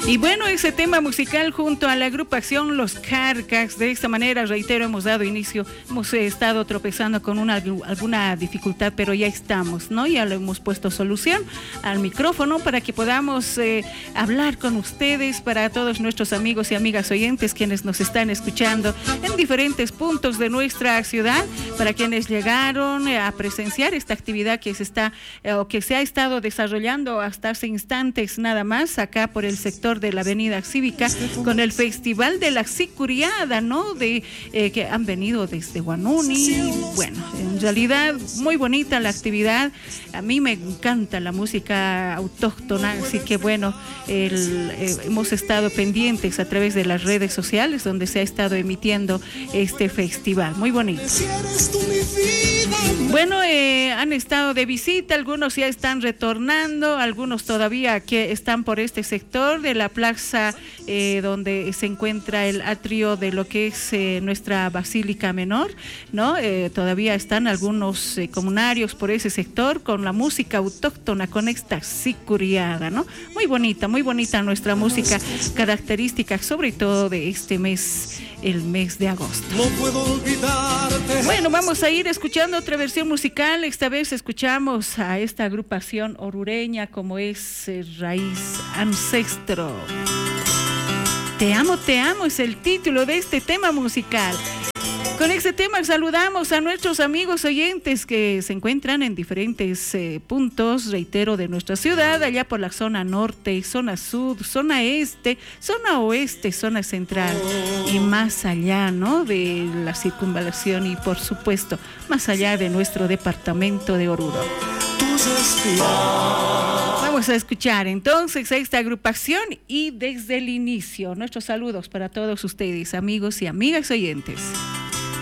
Y bueno, ese tema musical junto a la agrupación Los Carcas, de esta manera, reitero, hemos dado inicio, hemos estado tropezando con alguna dificultad, pero ya estamos, ¿no? Ya le hemos puesto solución al micrófono para que podamos hablar con ustedes, para todos nuestros amigos y amigas oyentes quienes nos están escuchando en diferentes puntos de nuestra ciudad, para quienes llegaron a presenciar esta actividad que se está o que se ha estado desarrollando hasta hace instantes nada más acá por el sector de la Avenida Cívica con el Festival de la Sicuriada, ¿no? Que han venido desde Guanuni. Bueno, en realidad muy bonita la actividad. A mí me encanta la música autóctona, así que bueno, hemos estado pendientes a través de las redes sociales donde se ha estado emitiendo este festival. Muy bonito. Bueno, han estado de visita, algunos ya están retornando, algunos todavía que están por este sector de la plaza donde se encuentra el atrio de lo que es nuestra Basílica Menor, ¿no? Todavía están algunos comunarios por ese sector con la música autóctona, con esta sicuriada, ¿no? Muy bonita nuestra música, característica sobre todo de este mes, el mes de agosto. No puedo olvidarte. Bueno, vamos a ir escuchando otra versión musical. Esta vez escuchamos a esta agrupación orureña como es Raíz Ancestro. Te amo es el título de este tema musical. Con este tema saludamos a nuestros amigos oyentes que se encuentran en diferentes puntos, reitero, de nuestra ciudad, allá por la zona norte, zona sur, zona este, zona oeste, zona central y más allá, ¿no? De la circunvalación y por supuesto más allá de nuestro departamento de Oruro. Vamos a escuchar entonces a esta agrupación y desde el inicio nuestros saludos para todos ustedes, amigos y amigas oyentes.